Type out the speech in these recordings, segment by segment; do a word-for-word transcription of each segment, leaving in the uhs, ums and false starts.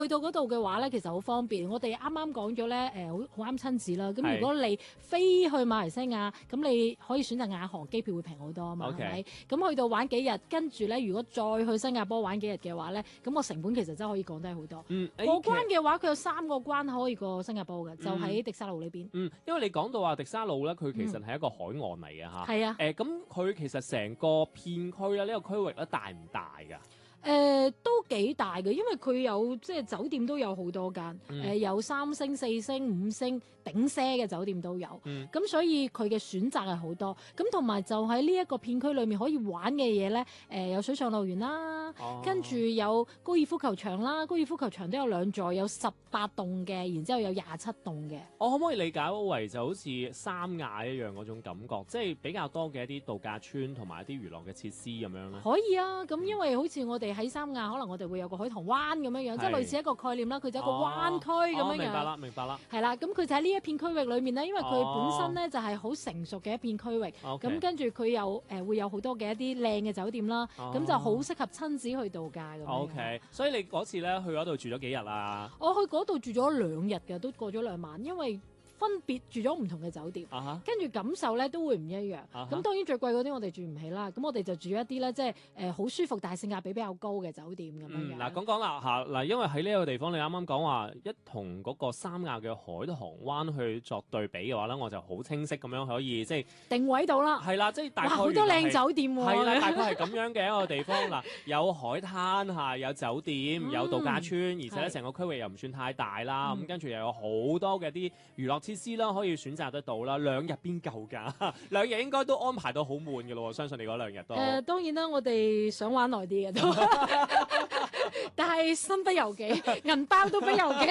去到嗰度嘅話咧，其實好方便。我哋啱啱講咗咧，誒好好啱親子啦。咁如果你飛去馬來西亞，咁你可以選擇亞航，機票會平好多啊嘛，係咪 Okay.？ 咁去到玩幾日，跟住咧，如果再去新加坡玩幾日嘅話咧，咁個成本其實真係可以降低好多。 嗯，誒過關嘅話，佢有三個關口可以過新加坡嘅，就嗯喺迪沙路呢邊。 嗯，因為你講到話迪沙路咧，佢其實係一個海岸嚟嘅嚇。 係啊。 誒咁佢其實成個片區咧，呢、呢個區域咧大唔大㗎？ 誒、呃、都幾大嘅，因為佢有即係酒店都有好多間，誒、 嗯呃、有三星、四星、五星頂些嘅酒店都有，咁、 嗯、 所以佢嘅選擇係好多，咁同埋就喺呢一個片區裏面可以玩嘅嘢咧，誒、呃、有水上樂園啦， 哦、 跟住有高爾夫球場啦，高爾夫球場都有兩座，有十八棟嘅，然之後有廿七棟嘅。 我可唔可以理解為就好似三亞一樣嗰種感覺，即係比較多嘅一啲度假村同埋一啲娛樂嘅設施咁樣咧？ 可以啊，咁因為好似我哋喺三亞，可能我哋會有個海棠灣咁樣樣，即係類似一個概念啦。佢就一個灣區咁樣樣。 哦哦、明白啦，明白啦。 係啦，咁佢就喺呢一片區域裏面咧，因為佢本身咧就係好成熟嘅一片區域，咁、 哦 okay. 跟住佢又誒、呃、會有好多嘅一啲靚嘅酒店啦，咁、哦、就好適合親子去度假咁樣。 O、okay. K， 所以你嗰次咧去嗰度住咗幾日啊？ 我去嗰度住咗兩日嘅，都過咗兩晚，因為分別住咗唔同嘅酒店， 啊、 跟住感受咧都會唔一樣。咁、 啊、 當然最貴嗰啲我哋住唔起啦，咁我哋就住一啲咧即係誒好舒服但係性價比比較高嘅酒店咁樣。 嗯，嗱講講啦嚇，嗱因為喺呢個地方你啱啱講話一同嗰個三亞嘅海棠灣去作對比嘅話咧，我就好清晰咁樣可以即係定位到啦。 係啦，即係大概好多靚酒店喎、啊。 係啦，大概係咁樣嘅一個地方嗱，有海灘嚇，有酒店，嗯、有度假村，而且咧成個區域又唔算太大啦。咁、嗯、跟住又有好多嘅啲娛樂設施啦，可以選擇得到啦。兩日邊夠㗎？兩日應該都安排到好滿㗎咯。相信你嗰兩日都。誒、 呃，當然啦，我哋想玩耐啲嘅都，但係身不由己，銀包都不由己。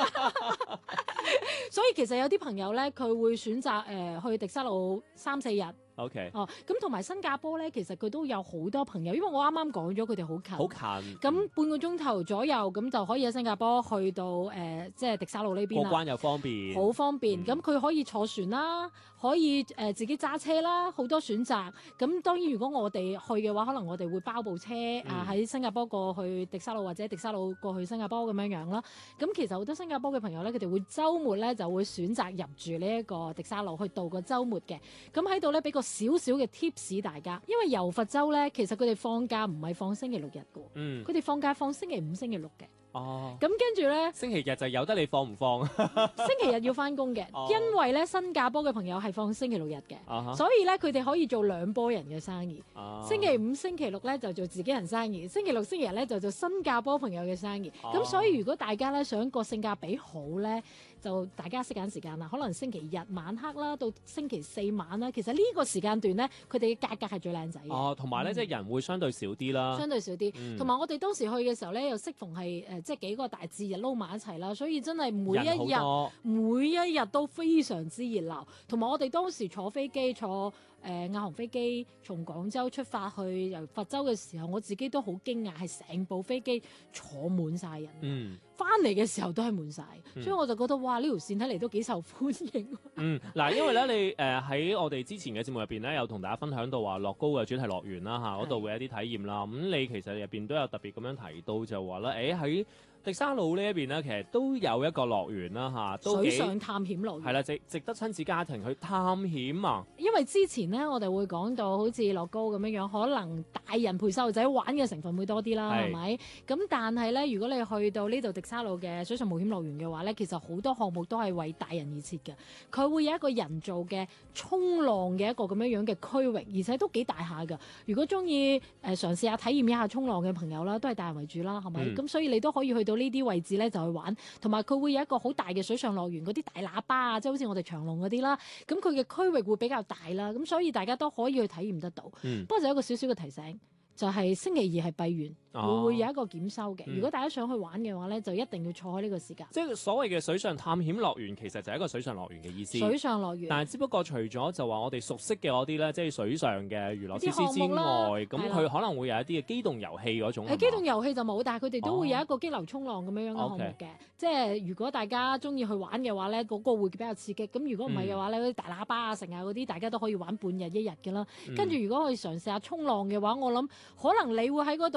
所以其實有啲朋友咧，佢會選擇誒、呃、去迪沙路三四日。 O.K. 哦，咁同埋新加坡咧，其實佢都有好多朋友，因為我啱啱講咗佢哋好近， 好近， 咁半個鐘頭左右，咁就可以喺新加坡去到誒、呃，即係迪沙路呢邊啦。 過關又方便， 好方便。咁、嗯、佢可以坐船啦，可以誒、呃、自己揸車啦，好多選擇。咁當然，如果我哋去嘅話，可能我哋會包部車、嗯、啊，喺新加坡過去迪沙路，或者迪沙路過去新加坡咁樣樣啦。咁其實好多新加坡嘅朋友咧，佢哋會週末咧就會選擇入住呢一個迪沙路去度個週末嘅。咁喺度咧俾個少少嘅 tips 大家，因為柔佛州咧，其實佢哋放假唔係放星期六日嘅，嗯，佢哋放假放星期五、星期六嘅。哦，咁跟住咧， 星期日就由得你放唔放？ 星期日要翻工嘅，哦、因為咧新加坡嘅朋友係放星期六日嘅，啊、所以咧佢哋可以做兩波人嘅生意。啊、星期五、星期六咧就做自己人生意，星期六、星期日咧就做新加坡朋友嘅生意。咁、啊、所以如果大家咧想個性價比好咧，就大家識揀時間啦。可能星期日晚黑啦，到星期四晚啦，其實呢個時間段咧，佢哋嘅價格係最靚仔嘅。 哦，同埋咧，即係人會相對少啲啦， 相對少啲。同埋、嗯、我哋當時去嘅時候咧，又適逢係誒。即係幾個大節日撈埋一齊啦，所以真係每一日每一日都非常之熱鬧。同埋我哋當時坐飛機坐誒亞航飛機從廣州出發去由佛州嘅時候，我自己都好驚訝，係成部飛機坐滿晒人。嗯，翻嚟嘅時候都係滿晒，嗯、所以我就覺得哇，呢條線睇嚟都幾受歡迎。 嗯，嗱，因為咧你誒喺、呃、我哋之前嘅節目入邊咧，有同大家分享到話樂高嘅主題樂園啦嚇，嗰度會有啲體驗啦。咁你其實入邊都有特別咁樣提到就話咧，誒喺迪沙路呢一邊咧，其實都有一個樂園啦嚇，都水上探險樂園係啦，值值得親子家庭去探險啊！ 因為之前咧，我哋會講到好似樂高咁樣樣，可能大人陪細路仔玩嘅成分會多啲啦，係咪？咁但係咧，如果你去到呢度迪沙路嘅水上冒險樂園嘅話咧，其實好多項目都係為大人而設嘅。佢會有一個人造嘅衝浪嘅一個咁樣樣嘅區域，而且都幾大下㗎。如果中意誒嘗試下體驗一下衝浪嘅朋友啦，都係大人為主啦，係咪？咁、嗯、所以你都可以去到呢啲位置咧就去玩，同埋佢會有一個好大嘅水上樂園，嗰啲大喇叭啊，即係好似我哋長隆嗰啲啦。咁佢嘅區域會比較大啦，咁所以大家都可以去體驗得到。嗯、不過就有一個少少嘅提醒。就係、是、星期二係閉園，哦、會會有一個檢收嘅。嗯、如果大家想去玩嘅話咧，就一定要錯開呢個時間。 即係所謂嘅水上探險樂園，其實就係一個水上樂園嘅意思。 水上樂園， 但係只不過除咗就話我哋熟悉嘅嗰啲咧，即係水上嘅娛樂設施之外，咁佢可能會有一啲嘅機動遊戲嗰種。誒機動遊戲就冇，但係佢哋都會有一個激流衝浪咁樣樣嘅項目嘅。哦 okay. 即係如果大家中意去玩嘅話咧，嗰、那個會比較刺激。咁如果唔係嘅話咧，嗰啲、嗯、大喇叭啊、成啊嗰啲，大家都可以玩半日一日嘅啦。跟住、嗯、如果可以嘗試下衝浪嘅話，我諗可能你會喺嗰度住兩晚。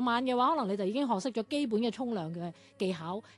晚嘅話，可能你就已經學識咗基本嘅沖涼嘅技巧。